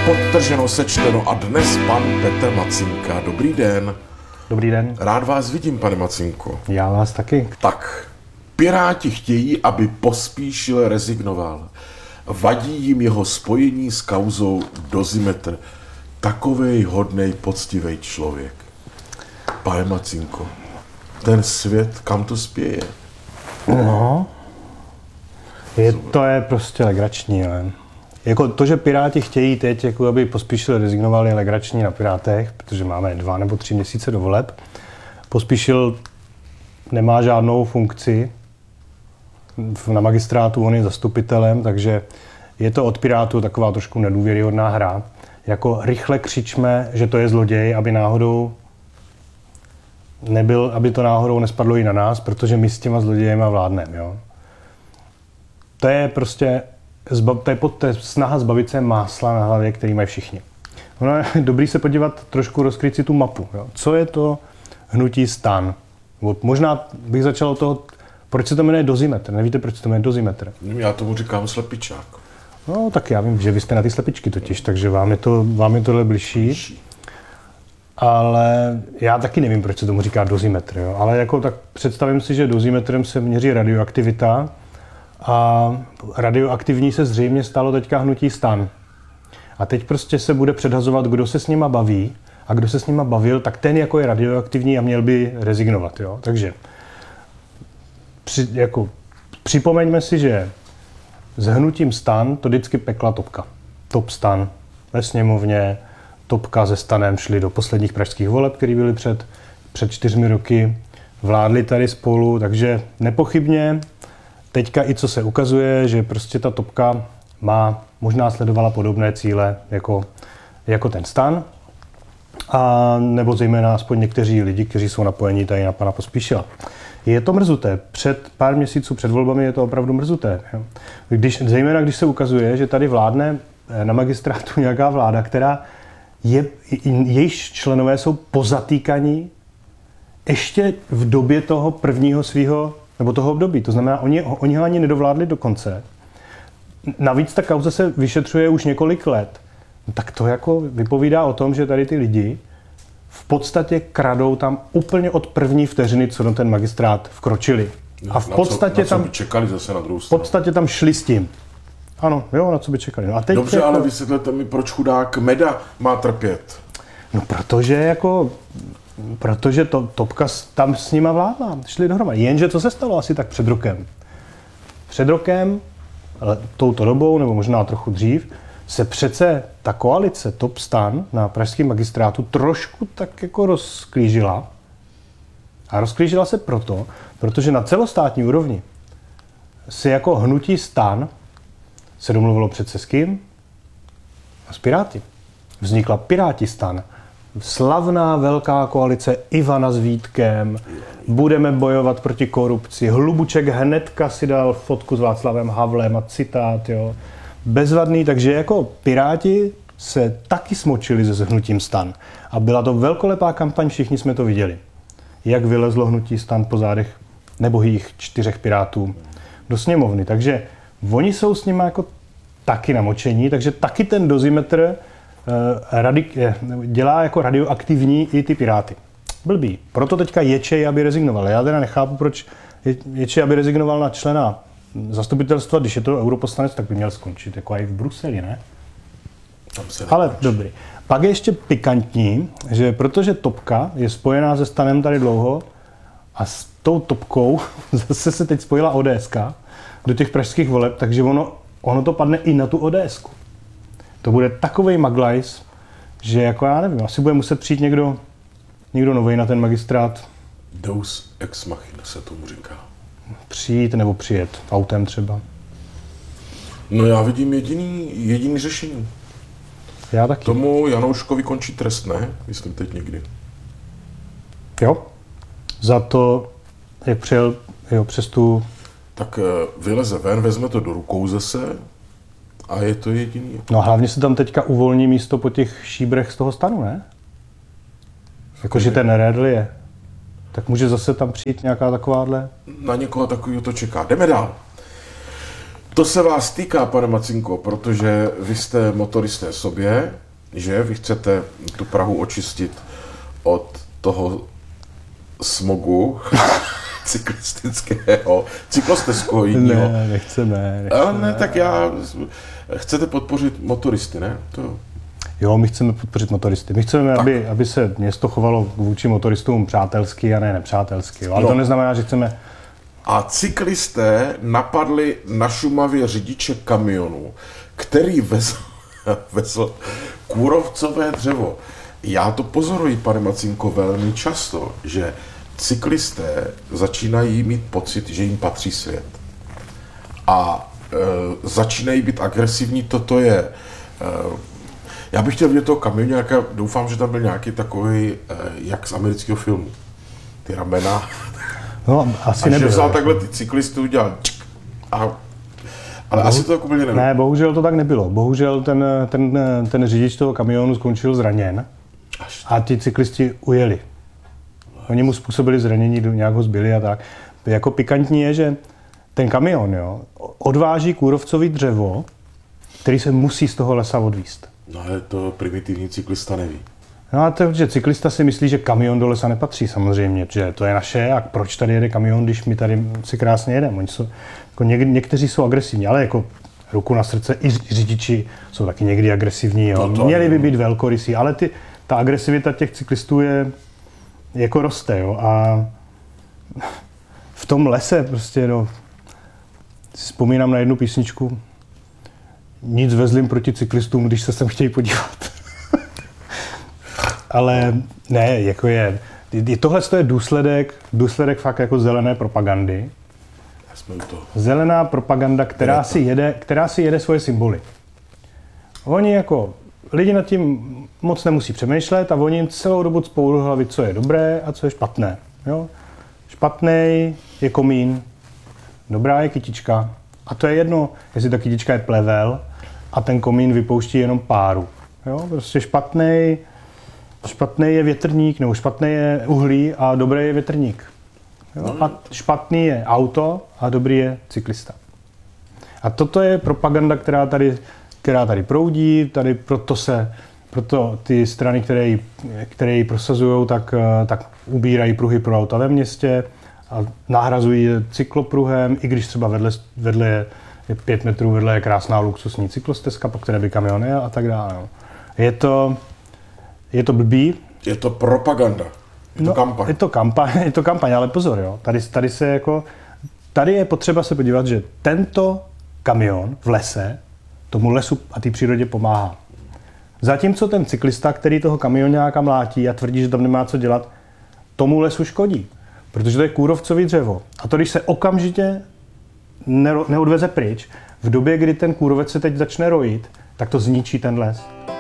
podtrženo, sečteno a dnes pan Petr Macinka. Dobrý den. Dobrý den. Rád vás vidím, pane Macinko. Já vás taky. Tak, Piráti chtějí, aby Pospíšil rezignoval. Vadí jim jeho spojení s kauzou Dozimetr. Takovej hodnej, poctivej člověk. Pane Macinko, ten svět, kam to spěje? No, to je prostě legrační, ale jako to, že Piráti chtějí teď, jako aby Pospíšil rezignoval, je legrační na Pirátech, protože máme 2 nebo 3 měsíce do voleb. Pospíšil nemá žádnou funkci na magistrátu, on je zastupitelem, takže je to od Pirátů taková trošku nedůvěryhodná hra. Jako rychle křičme, že to je zloděj, aby to náhodou nespadlo i na nás, protože my s těma zlodějema vládneme, jo. To je prostě to je snaha zbavit se másla na hlavě, který mají všichni. Ono je dobrý se podívat, trošku rozkryt si tu mapu. Jo. Co je to hnutí STAN? Možná bych začal od toho, proč se to jmenuje Dozimetr. Nevíte, proč se to jmenuje Dozimetr? Já tomu říkám slepičák. No, tak já vím, že vy jste na ty slepičky totiž, takže vám je tohle bližší. Ale já taky nevím, proč se tomu říká Dozimetr. Jo. Ale jako tak představím si, že Dozimetrem se měří radioaktivita a radioaktivní se zřejmě stalo teďka hnutí STAN. A teď prostě se bude předhazovat, kdo se s nima baví a kdo se s nima bavil, tak ten jako je radioaktivní a měl by rezignovat. Jo. Takže připomeňme si, že s hnutím STAN to vždycky pekla topka. Top STAN ve sněmovně, topka se STANem šli do posledních pražských voleb, které byly před 4 roky. Vládli tady spolu, takže nepochybně teďka i co se ukazuje, že prostě ta topka možná sledovala podobné cíle jako ten STAN, a nebo zejména aspoň někteří lidi, kteří jsou napojení tady na pana Pospíšila. Je to mrzuté. Pár měsíců před volbami je to opravdu mrzuté. Zejména když se ukazuje, že tady vládne na magistrátu nějaká vláda, která jejíž členové jsou pozatýkaní ještě v době toho prvního svého, nebo toho období. To znamená, oni ho ani nedovládli do konce. Navíc ta kauza se vyšetřuje už několik let. Tak to jako vypovídá o tom, že tady ty lidi v podstatě kradou tam úplně od první vteřiny, co do ten magistrát vkročili. A v podstatě na co by čekali zase na druhou stranu. V podstatě tam šli s tím. Ano, jo, na co by čekali. No a teď dobře, ale vysvětlete mi, proč chudák Meda má trpět. No protože topka tam s nima vládla, šli dohromady. Jenže co se stalo asi tak před rokem? Před rokem, touto dobou, nebo možná trochu dřív, se přece ta koalice Top STAN na pražském magistrátu trošku tak jako rozklížila. A rozklížila se protože na celostátní úrovni se jako hnutí STAN se domluvilo přece s kým? A s Piráty. Vznikla Piráti STAN. Slavná velká koalice Ivana s Vítkem, budeme bojovat proti korupci. Hlubuček hnedka si dal fotku s Václavem Havlem a citát, jo. Bezvadný, takže jako Piráti se taky smočili se hnutím STAN. A byla to velkolepá kampaň, všichni jsme to viděli. Jak vylezlo hnutí STAN po zádech nebohých 4 Pirátů do sněmovny. Takže oni jsou s nimi jako taky namočení, takže taky ten Dozimetr dělá jako radioaktivní i ty Piráty. Blbý. Proto teďka ječej, aby rezignoval. Já teda nechápu, proč ječej, aby rezignoval na člena zastupitelstva, když je to europoslanec, tak by měl skončit, jako i v Bruseli, ne? Ale dobrý. Pak je ještě pikantní, že protože topka je spojená se STANem tady dlouho a s tou topkou zase se teď spojila ODS do těch pražských voleb, takže ono to padne i na tu ODSku. To bude takovej maglajs, že jako já nevím, asi bude muset přijít někdo novej na ten magistrát. Deus ex machina se tomu říká. Přijít nebo přijet autem třeba. No já vidím jediný řešení. Já taky. Tomu Janouškovi končí trest, ne? Myslím teď někdy. Jo. Za to, jak přijel přes tu... Tak vyleze ven, vezme to do rukou zase a je to jediný. No a hlavně se tam teďka uvolní místo po těch šíbrech z toho STANu, ne? Jakože ten Redl je. Tak může zase tam přijít nějaká takováhle? Na někoho takového to čeká. Jdeme dál. to se vás týká, pane Macinko, protože vy jste motoristé sobě, že? Vy chcete tu Prahu očistit od toho smogu cyklistického, cyklostezského jiného. Ne, nechceme. Ale ne, tak chcete podpořit motoristy, ne? To... Jo, my chceme podpořit motoristy. My chceme, aby se město chovalo vůči motoristům přátelsky a ne nepřátelsky. Jo? Ale to neznamená, že chceme... A cyklisté napadli na Šumavě řidiče kamionu, který vezl kůrovcové dřevo. Já to pozoruji, pane Macinko, velmi často, že cyklisté začínají mít pocit, že jim patří svět. A začínají být agresivní, toto je... Já bych chtěl vidět toho kamioňáka, doufám, že tam byl nějaký takový, jak z amerického filmu. Ty ramena. No, asi a nebyl. že vzal takhle ty cyklisty, udělal ale asi to tak úplně nebylo. Ne, bohužel to tak nebylo. Bohužel ten řidič toho kamionu skončil zraněn a ty cyklisti ujeli. Oni mu způsobili zranění, nějak ho zbyli a tak. Jako pikantní je, že ten kamion odváží kůrovcový dřevo, který se musí z toho lesa odvízt. No ale to primitivní cyklista neví. No a to, že cyklista si myslí, že kamion do lesa nepatří samozřejmě, že to je naše a proč tady jede kamion, když my tady si krásně jedeme. Oni jsou, jako někteří jsou agresivní, ale jako ruku na srdce i řidiči jsou taky někdy agresivní. Jo. Měli by být velkorysí, ale ta agresivita těch cyklistů je jako roste. Jo. A v tom lese prostě, si vzpomínám na jednu písničku, nic vezlím proti cyklistům, když se sem chtějí podívat. Ale ne, jako tohle je důsledek fakt jako zelené propagandy. Zelená propaganda, která si jede svoje symboly. Oni jako, lidi nad tím moc nemusí přemýšlet a oni jim celou dobu spou do hlavy, co je dobré a co je špatné. Jo? Špatnej je komín, dobrá je kytička. A to je jedno, jestli ta kytička je plevel a ten komín vypouští jenom páru. Jo? Prostě špatný je větrník, nebo špatný je uhlí a dobrý je větrník. Jo? A špatný je auto a dobrý je cyklista. A toto je propaganda, která tady proudí, tady proto ty strany, které ji prosazují, tak ubírají pruhy pro auta ve městě a nahrazují je cyklopruhem, i když třeba vedle je 5 metrů, vedle je krásná luxusní cyklostezka, po které by kamion jel a tak dále. Je to blbý. Je to propaganda. Kampaň. Je to kampaň, ale pozor, jo. Tady je potřeba se podívat, že tento kamion v lese tomu lesu a té přírodě pomáhá. Zatímco ten cyklista, který toho kamioňáka mlátí a tvrdí, že tam nemá co dělat, tomu lesu škodí. Protože to je kůrovcový dřevo. A to, když se okamžitě neodveze pryč, v době, kdy ten kůrovec se teď začne rojit, tak to zničí ten les.